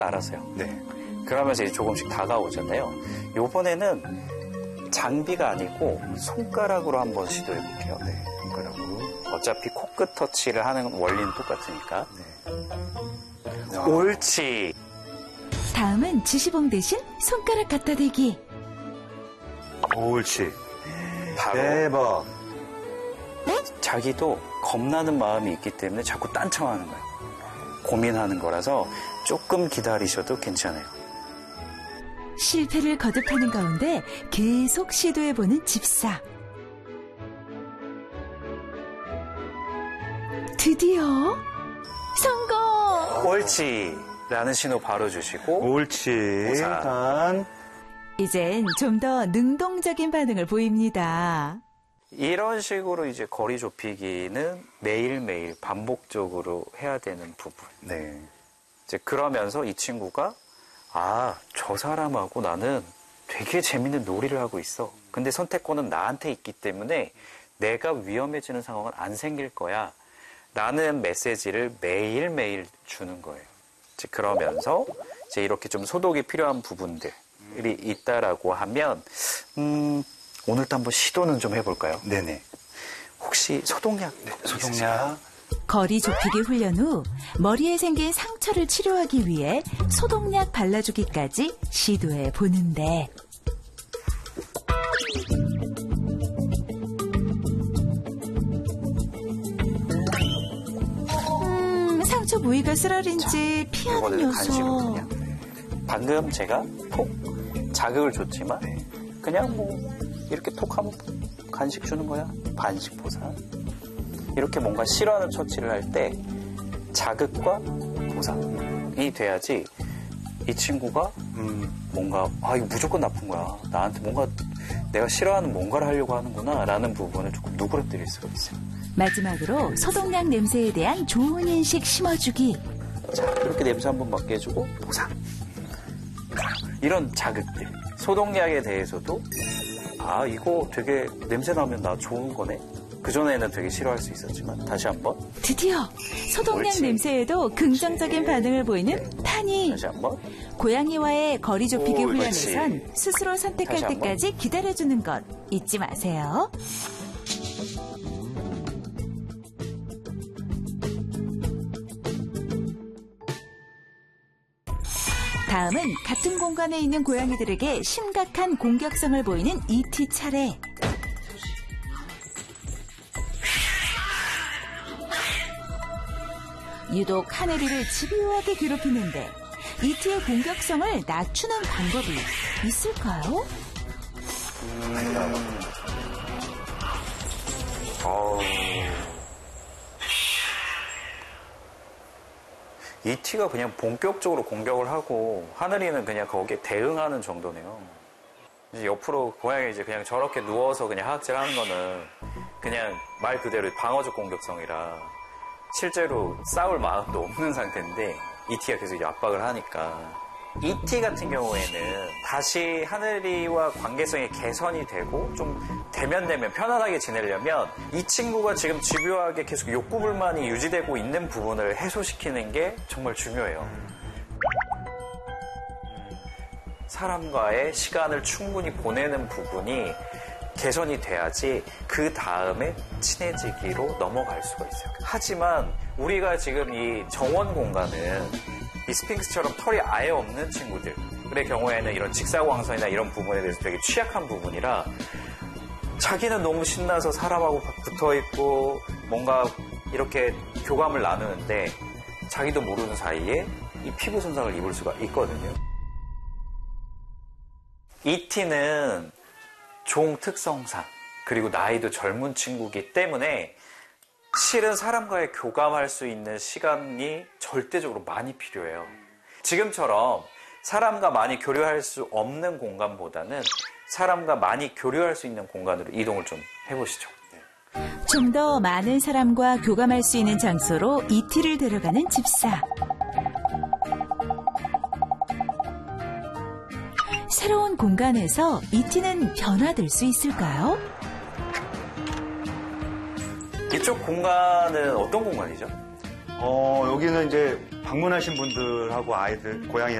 알아서요. 네. 그러면서 이제 조금씩 다가오잖아요. 요번에는 장비가 아니고 손가락으로 한번 시도해 볼게요. 네. 손가락으로. 어차피 코끝 터치를 하는 원리는 똑같으니까. 네. 옳지. 다음은 지시봉 대신 손가락 갖다 대기. 옳지. 바로 대박. 자기도 겁나는 마음이 있기 때문에 자꾸 딴청하는 거예요. 고민하는 거라서 조금 기다리셔도 괜찮아요. 실패를 거듭하는 가운데 계속 시도해보는 집사. 드디어 성공! 옳지. 라는 신호 바로 주시고 옳지. 보상. 이젠 좀 더 능동적인 반응을 보입니다. 이런 식으로 이제 거리 좁히기는 매일매일 반복적으로 해야 되는 부분. 네. 이제 그러면서 이 친구가 저 사람하고 나는 되게 재밌는 놀이를 하고 있어. 근데 선택권은 나한테 있기 때문에 내가 위험해지는 상황은 안 생길 거야. 라는 메시지를 매일매일 주는 거예요. 이제 그러면서 이제 이렇게 좀 소독이 필요한 부분들이 있다라고 하면, 오늘도 한번 시도는 좀 해볼까요? 네네. 혹시 소독약? 네, 소독약. 거리 좁히기 훈련 후 머리에 생긴 상처를 치료하기 위해 소독약 발라주기까지 시도해 보는데 상처 부위가 쓰라린지 피하는 이거는 녀석. 간식이거든요. 방금 제가 톡 자극을 줬지만 그냥 뭐 이렇게 톡 하면 간식 주는 거야. 반식 보상. 이렇게 뭔가 싫어하는 처치를 할 때 자극과 보상이 돼야지 이 친구가 뭔가 이거 무조건 나쁜 거야. 나한테 뭔가 내가 싫어하는 뭔가를 하려고 하는구나 라는 부분을 조금 누그러뜨릴 수가 있어요. 마지막으로 소독약 냄새에 대한 좋은 인식 심어주기. 자, 이렇게 냄새 한번 맡게 해주고 보상. 이런 자극들. 소독약에 대해서도 이거 되게 냄새 나면 나 좋은 거네. 그전에는 되게 싫어할 수 있었지만 다시 한번. 드디어 소독약 옳지. 냄새에도 긍정적인 반응을 보이는 타니. 다시 한번. 고양이와의 거리 좁히기 옳지. 훈련에선 스스로 선택할 다시 한번. 때까지 기다려주는 것 잊지 마세요. 다음은 같은 공간에 있는 고양이들에게 심각한 공격성을 보이는 E.T. 차례. 유독 하늘이를 집요하게 괴롭히는데 E.T의 공격성을 낮추는 방법이 있을까요? E.T가 그냥 본격적으로 공격을 하고 하늘이는 그냥 거기에 대응하는 정도네요. 이제 옆으로 고양이 이제 그냥 저렇게 누워서 그냥 하악질하는 거는 그냥 말 그대로 방어적 공격성이라 실제로 싸울 마음도 없는 상태인데 E.T가 계속 압박을 하니까 E.T. 같은 경우에는 다시 하늘이와 관계성이 개선이 되고 좀 대면대면 편안하게 지내려면 이 친구가 지금 집요하게 계속 욕구불만이 유지되고 있는 부분을 해소시키는 게 정말 중요해요. 사람과의 시간을 충분히 보내는 부분이 개선이 돼야지 그 다음에 친해지기로 넘어갈 수가 있어요. 하지만 우리가 지금 이 정원 공간은 이 스핑크스처럼 털이 아예 없는 친구들의 경우에는 이런 직사광선이나 이런 부분에 대해서 되게 취약한 부분이라 자기는 너무 신나서 사람하고 붙어있고 뭔가 이렇게 교감을 나누는데 자기도 모르는 사이에 이 피부 손상을 입을 수가 있거든요. E.T는 종 특성상 그리고 나이도 젊은 친구이기 때문에 실은 사람과의 교감할 수 있는 시간이 절대적으로 많이 필요해요. 지금처럼 사람과 많이 교류할 수 없는 공간보다는 사람과 많이 교류할 수 있는 공간으로 이동을 좀 해보시죠. 좀 더 많은 사람과 교감할 수 있는 장소로 E.T를 데려가는 집사. 새로운 공간에서 E.T는 변화될 수 있을까요? 이쪽 공간은 어떤 공간이죠? 여기는 이제 방문하신 분들하고 아이들, 고양이